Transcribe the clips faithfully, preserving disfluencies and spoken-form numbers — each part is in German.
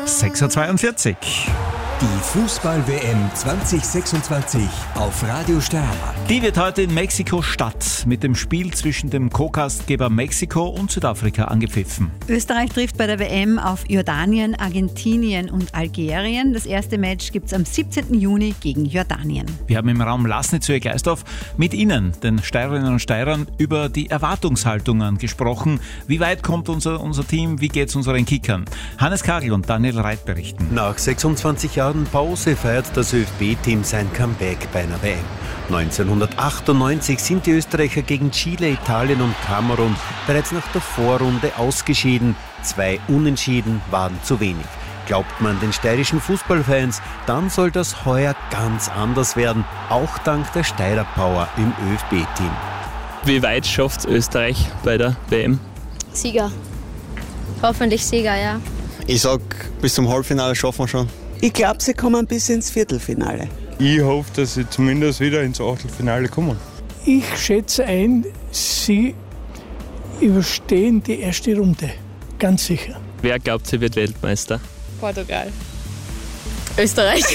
sechs Uhr zweiundvierzig. Die Fußball-W M zwanzig sechsundzwanzig auf Radio Steiermark. Die wird heute in Mexiko-Stadt mit dem Spiel zwischen dem Co-Gastgeber Mexiko und Südafrika angepfiffen. Österreich trifft bei der W M auf Jordanien, Argentinien und Algerien. Das erste Match gibt es am siebzehnten Juni gegen Jordanien. Wir haben im Raum Lasnitz-Geisdorf mit Ihnen, den Steirerinnen und Steirern, über die Erwartungshaltungen gesprochen. Wie weit kommt unser, unser Team? Wie geht es unseren Kickern? Hannes Kagel und Daniel Reit berichten. Nach sechsundzwanzig Jahren Pause feiert das ÖFB-Team sein Comeback bei einer W M. neunzehnhundertachtundneunzig sind die Österreicher gegen Chile, Italien und Kamerun bereits nach der Vorrunde ausgeschieden. Zwei Unentschieden waren zu wenig. Glaubt man den steirischen Fußballfans, dann soll das heuer ganz anders werden, auch dank der Steirer Power im ÖFB-Team. Wie weit schafft Österreich bei der W M? Sieger. Hoffentlich Sieger, ja. Ich sag, bis zum Halbfinale schaffen wir schon. Ich glaube, sie kommen bis ins Viertelfinale. Ich hoffe, dass sie zumindest wieder ins Achtelfinale kommen. Ich schätze ein, sie überstehen die erste Runde. Ganz sicher. Wer glaubt, sie wird Weltmeister? Portugal. Österreich.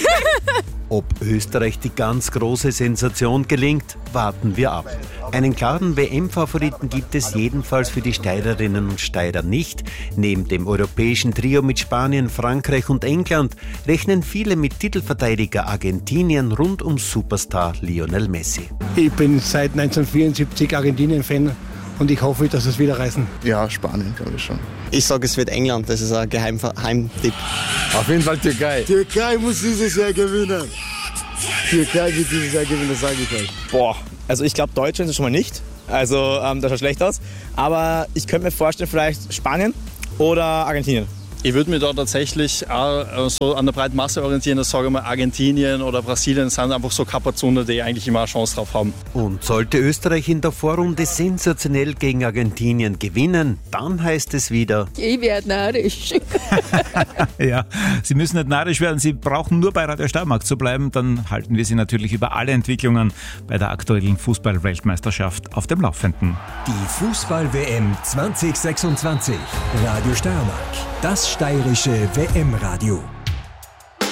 Ob Österreich die ganz große Sensation gelingt, warten wir ab. Einen klaren W M-Favoriten gibt es jedenfalls für die Steirerinnen und Steirer nicht. Neben dem europäischen Trio mit Spanien, Frankreich und England rechnen viele mit Titelverteidiger Argentinien rund um Superstar Lionel Messi. Ich bin seit neunzehnhundertvierundsiebzig Argentinien-Fan und ich hoffe, dass es wieder reißen. Ja, Spanien, glaube ich schon. Ich sage, es wird England, das ist ein Geheim- Heimtipp. Auf jeden Fall Türkei. Türkei muss dieses Jahr gewinnen. Türkei wird dieses Jahr gewinnen, das sage ich euch. Boah, also ich glaube Deutschland ist schon mal nicht. Also ähm, das schaut schlecht aus. Aber ich könnte mir vorstellen, vielleicht Spanien oder Argentinien. Ich würde mich da tatsächlich auch so an der breiten Masse orientieren, dass sage ich mal Argentinien oder Brasilien sind einfach so Kapazunder, die eigentlich immer eine Chance drauf haben. Und sollte Österreich in der Vorrunde sensationell gegen Argentinien gewinnen, dann heißt es wieder: Ich werde narrisch. Ja, Sie müssen nicht narrisch werden, Sie brauchen nur bei Radio Steiermark zu bleiben, dann halten wir Sie natürlich über alle Entwicklungen bei der aktuellen Fußball-Weltmeisterschaft auf dem Laufenden. Die Fußball-W M zwanzig sechsundzwanzig. Radio Steiermark. Das steirische W M-Radio.